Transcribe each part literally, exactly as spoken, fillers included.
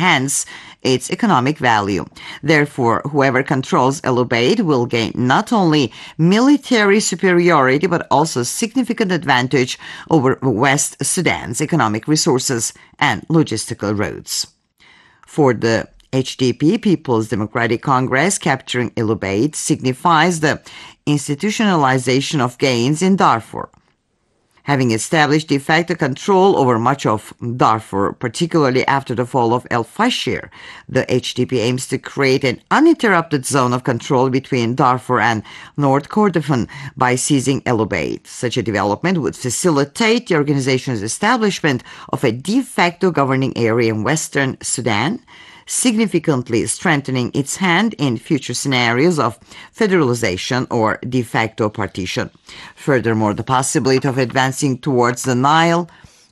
enhance its economic value. Therefore, whoever controls El Ubaid will gain not only military superiority but also significant advantage over West Sudan's economic resources and logistical routes. For the H D P, People's Democratic Congress, capturing El Ubaid signifies the institutionalization of gains in Darfur. Having established de facto control over much of Darfur, particularly after the fall of al-Fashir, the H D P aims to create an uninterrupted zone of control between Darfur and North Kordofan by seizing El Ubaid. Such a development would facilitate the organization's establishment of a de facto governing area in Western Sudan, significantly strengthening its hand in future scenarios of federalization or de facto partition. Furthermore, the possibility of advancing towards the Nile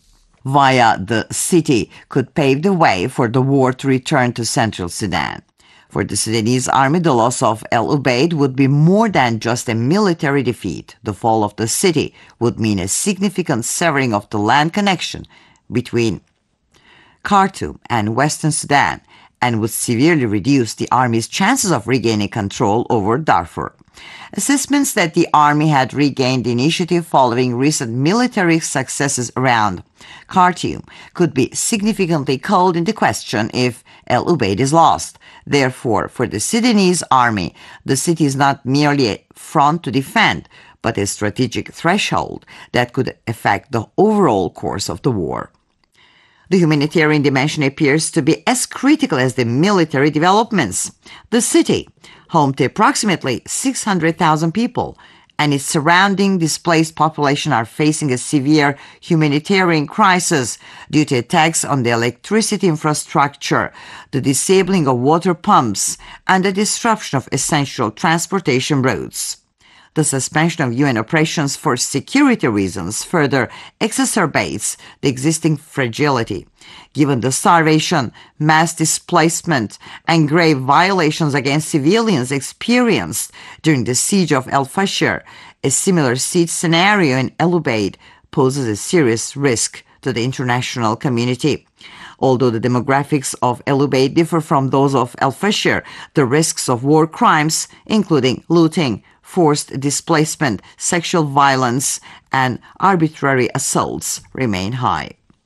via the city could pave the way for the war to return to Central Sudan. For the Sudanese army, the loss of El Ubaid would be more than just a military defeat. The fall of the city would mean a significant severing of the land connection between Khartoum and Western Sudan, and would severely reduce the army's chances of regaining control over Darfur. Assessments that the army had regained initiative following recent military successes around Khartoum could be significantly called into question if El Ubaid is lost. Therefore, for the Sudanese army, the city is not merely a front to defend, but a strategic threshold that could affect the overall course of the war. The humanitarian dimension appears to be as critical as the military developments. The city, home to approximately six hundred thousand people, and its surrounding displaced population are facing a severe humanitarian crisis due to attacks on the electricity infrastructure, the disabling of water pumps, and the disruption of essential transportation routes. The suspension of U N operations for security reasons further exacerbates the existing fragility. Given the starvation, mass displacement, and grave violations against civilians experienced during the siege of al-Fashir, a similar siege scenario in El Ubaid poses a serious risk to the international community. Although the demographics of El Ubaid differ from those of al-Fashir, the risks of war crimes, including looting, forced displacement, sexual violence, and arbitrary assaults remain high.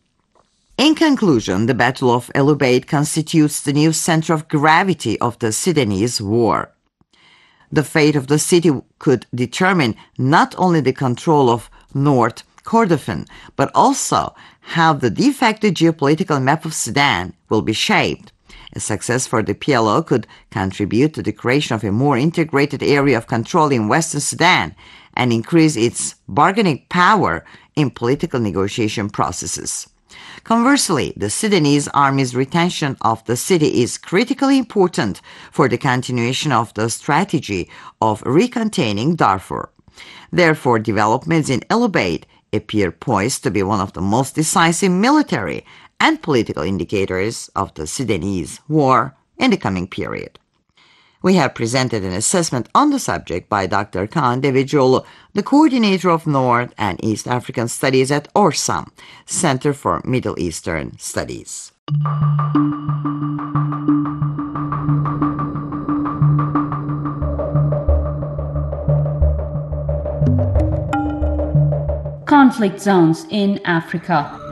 In conclusion, the Battle of El Ubaid constitutes the new center of gravity of the Sudanese war. The fate of the city could determine not only the control of North Kordofan, but also how the de facto geopolitical map of Sudan will be shaped. A success for the P L O could contribute to the creation of a more integrated area of control in Western Sudan and increase its bargaining power in political negotiation processes. Conversely, the Sudanese army's retention of the city is critically important for the continuation of the strategy of recontaining Darfur. Therefore, developments in El Ubaid appear poised to be one of the most decisive military and political indicators of the Sudanese war in the coming period. We have presented an assessment on the subject by Doctor Kaan Devecioglu, the coordinator of North and East African Studies at ORSAM, Center for Middle Eastern Studies. Conflict zones in Africa.